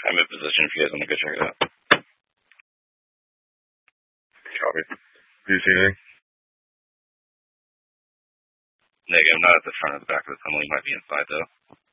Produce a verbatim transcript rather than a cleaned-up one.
I'm in position if you guys want to go check it out. Copy. Do you see anything? Negative, not at the front or the back of the tunnel. He might be inside, though.